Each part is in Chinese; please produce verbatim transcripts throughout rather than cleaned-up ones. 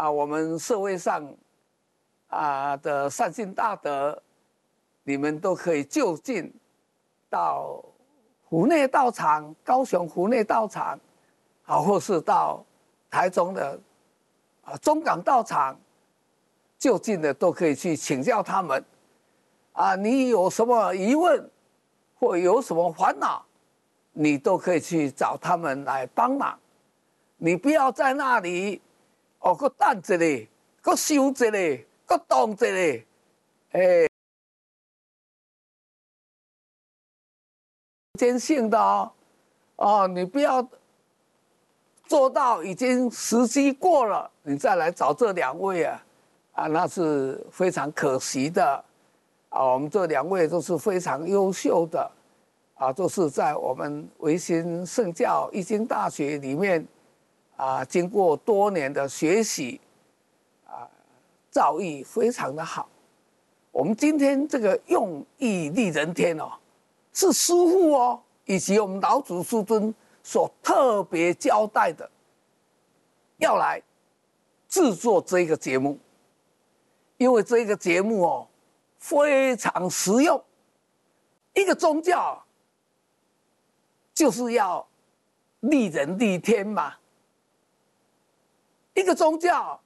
啊，我们社会上啊的善心大德，你们都可以就近到湖内道场、高雄湖内道场，啊，或是到台中的啊中港道场，就近的都可以去请教他们。啊，你有什么疑问或有什么烦恼，你都可以去找他们来帮忙。你不要在那里哦，搁等一下，搁想一下，搁动一下，哎，间性的哦，哦，你不要做到已经时机过了，你再来找这两位啊，啊，那是非常可惜的。啊，我们这两位都是非常优秀的，啊，都是在我们维新圣教义经大学里面，啊，经过多年的学习，啊，造诣非常的好。我们今天这个用意立人天哦，是师父哦，以及我们老祖师尊所特别交代的，要来制作这个节目，因为这个节目哦。非常实用，一个宗教就是要立人立天嘛。一个宗教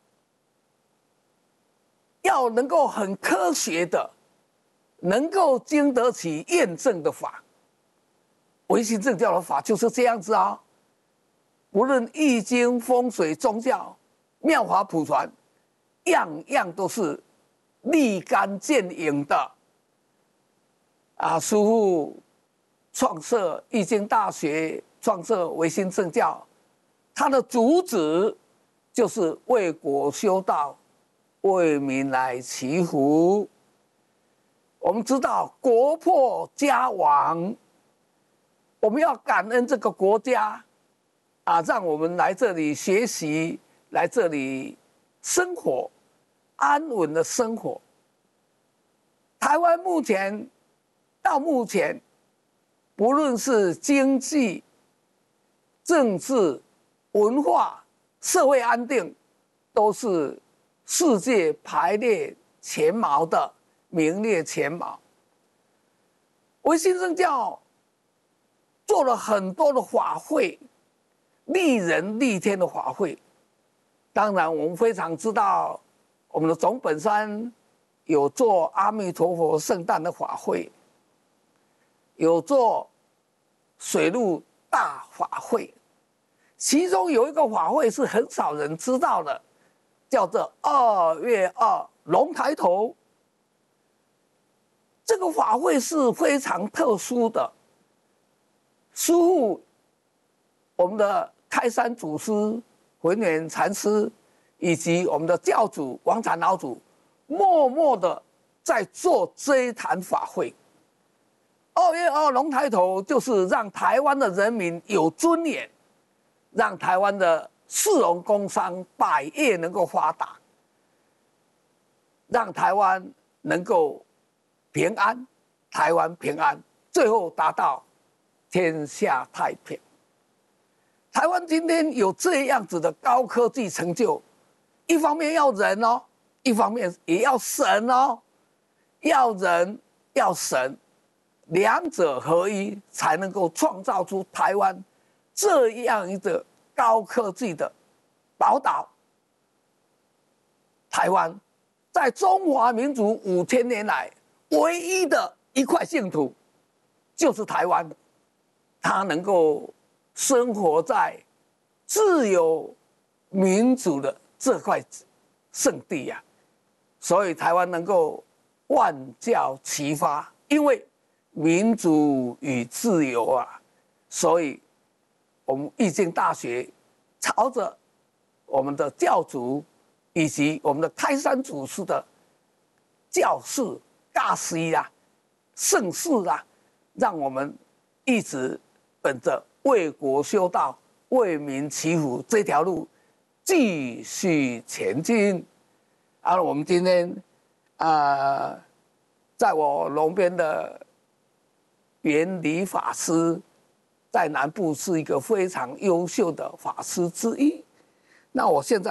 要能够很科学的，能够经得起验证的法。唯心正教的法就是这样子啊、哦。无论易经、风水、宗教、妙法普传，样样都是立竿见影的啊！师父创设易经大学，创设唯心正教，它的主旨就是为国修道，为民来祈福。我们知道国破家亡，我们要感恩这个国家啊，让我们来这里学习，来这里生活。安稳的生活。台湾目前到目前，不论是经济、政治、文化、社会安定，都是世界排列前茅的，名列前茅。唯心正教做了很多的法会，立人立天的法会。当然，我们非常知道。我们的总本山有做阿弥陀佛圣诞的法会，有做水陆大法会，其中有一个法会是很少人知道的，叫做二月二龙抬头。这个法会是非常特殊的，师父我们的开山祖师慧远禅师。以及我们的教主王禅老祖，默默的在做这一坛法会。二月二龙抬头，就是让台湾的人民有尊严，让台湾的市容工商百业能够发达，让台湾能够平安，台湾平安，最后达到天下太平。台湾今天有这样子的高科技成就。一方面要人哦，一方面也要神哦，要人要神，两者合一，才能够创造出台湾这样一个高科技的宝岛。台湾在中华民族五千年来唯一的一块净土，就是台湾，它能够生活在自由民主的这块圣地呀、啊，所以台湾能够万教齐发，因为民主与自由啊，所以我们义经大学朝着我们的教主以及我们的开山祖师的教示、大师啊、盛世啊，让我们一直本着为国修道、为民祈福这条路。继续前进。而我们今天啊、呃，在我龙边的圆理法师，在南部是一个非常优秀的法师之一。那我现在。